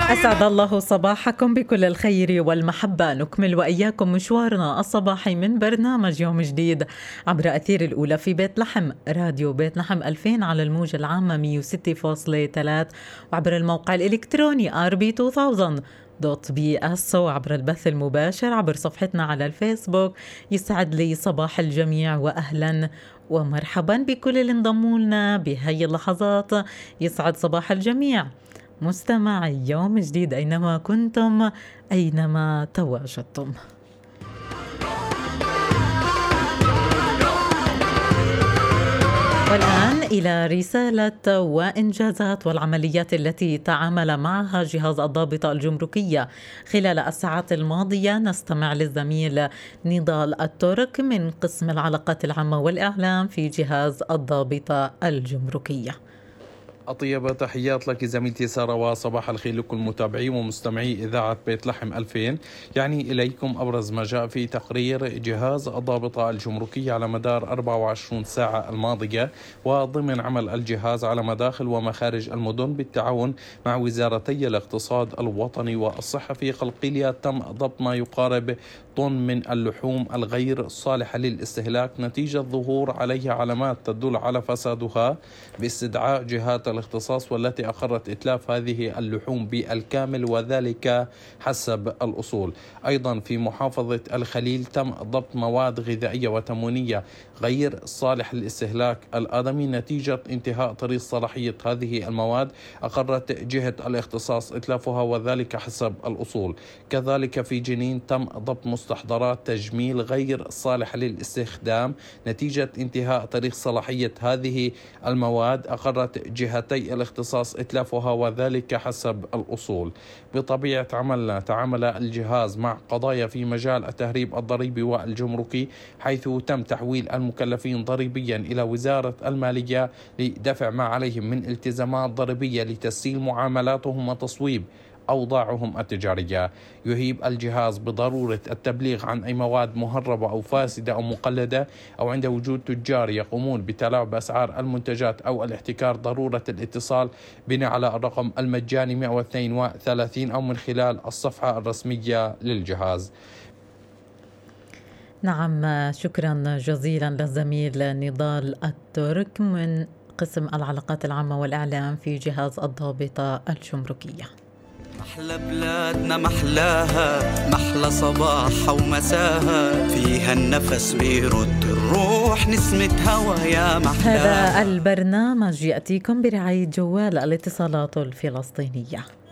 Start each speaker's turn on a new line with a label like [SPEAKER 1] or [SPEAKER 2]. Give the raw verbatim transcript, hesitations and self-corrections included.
[SPEAKER 1] أسعد الله صباحكم بكل الخير والمحبة. نكمل وإياكم مشوارنا الصباحي من برنامج يوم جديد عبر أثير الأولى في بيت لحم، راديو بيت لحم ألفين على الموجة العامة مية وستة فاصلة ثلاثة، وعبر الموقع الإلكتروني آر بي ألفين دوت بي اس، وعبر البث المباشر عبر صفحتنا على الفيسبوك. يسعد لي صباح الجميع وأهلا ومرحبا بكل اللي انضموا لنا بهاي اللحظات. يسعد صباح الجميع مستمعي يوم جديد أينما كنتم أينما تواجدتم. والآن إلى رسالة وإنجازات والعمليات التي تعامل معها جهاز الضابطة الجمركية خلال الساعات الماضية. نستمع للزميل نضال الترك من قسم العلاقات العامة والإعلام في جهاز الضابطة الجمركية.
[SPEAKER 2] أطيب تحيات لك زميلتي سارة، وصباح الخير لكل متابعي ومستمعي إذاعة بيت لحم ألفين. يعني إليكم أبرز ما جاء في تقرير جهاز الضابطة الجمركية على مدار أربعة وعشرين ساعة الماضية، وضمن عمل الجهاز على مداخل ومخارج المدن بالتعاون مع وزارتي الاقتصاد الوطني والصحة. في قلقيلية تم ضبط ما يقارب طن من اللحوم الغير صالحة للاستهلاك نتيجة ظهور عليها علامات تدل على فسادها، باستدعاء جهات الاختصاص والتي أقرت إتلاف هذه اللحوم بالكامل وذلك حسب الأصول. أيضا في محافظة الخليل تم ضبط مواد غذائية وتموينية غير صالح للاستهلاك الآدمي نتيجة انتهاء طريق صلاحية هذه المواد، أقرت جهة الاختصاص إتلافها وذلك حسب الأصول. كذلك في جنين تم ضبط مستحضرات تجميل غير صالحة للاستخدام نتيجة انتهاء طريق صلاحية هذه المواد، أقرت جهتي الاختصاص إتلافها وذلك حسب الأصول. بطبيعة عملنا تعامل الجهاز مع قضايا في مجال التهريب الضريبي والجمركي، حيث تم تحويل المكلفين ضريبيا إلى وزارة المالية لدفع ما عليهم من التزامات ضريبية لتسهيل معاملاتهم وتصويب أوضاعهم التجارية. يهيب الجهاز بضرورة التبليغ عن أي مواد مهربة أو فاسدة أو مقلدة، أو عند وجود تجار يقومون بتلاعب أسعار المنتجات أو الاحتكار، ضرورة الاتصال بنا على الرقم المجاني مئة واثنين وثلاثين أو من خلال الصفحة الرسمية للجهاز.
[SPEAKER 1] نعم، شكرا جزيلا للزميل نضال الترك من قسم العلاقات العامة والإعلام في جهاز الضابطة الجمركية.
[SPEAKER 3] محلى بلادنا محلاها، محلى صباحها ومساها، فيها النفس بيرد الروح، نسمة هوا يا محلاها.
[SPEAKER 1] هذا البرنامج يأتيكم برعاية جوال الاتصالات الفلسطينية.